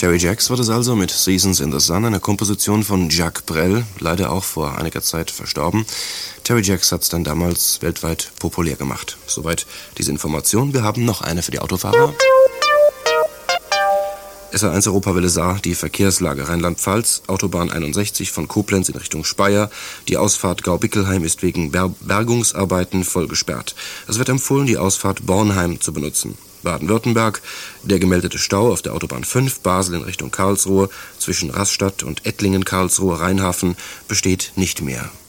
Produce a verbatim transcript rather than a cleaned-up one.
Terry Jacks war das also mit Seasons in the Sun, eine Komposition von Jacques Brel, leider auch vor einiger Zeit verstorben. Terry Jacks hat es dann damals weltweit populär gemacht. Soweit diese Information. Wir haben noch eine für die Autofahrer. S R eins Europawelle Saar, die Verkehrslage Rheinland-Pfalz, Autobahn einundsechzig von Koblenz in Richtung Speyer. Die Ausfahrt Gau-Bickelheim ist wegen Ber- Bergungsarbeiten voll gesperrt. Es wird empfohlen, die Ausfahrt Bornheim zu benutzen. Baden-Württemberg, der gemeldete Stau auf der Autobahn fünf, Basel in Richtung Karlsruhe, zwischen Rastatt und Ettlingen-Karlsruhe-Rheinhafen, besteht nicht mehr.